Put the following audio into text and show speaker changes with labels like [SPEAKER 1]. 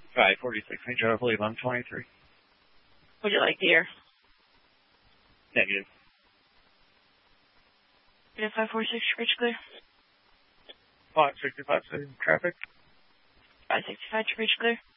[SPEAKER 1] 546 St. Joe, I believe I'm 23.
[SPEAKER 2] Would you like the air?
[SPEAKER 1] Negative.
[SPEAKER 2] 546, bridge clear.
[SPEAKER 1] 565, traffic.
[SPEAKER 2] 565, bridge clear.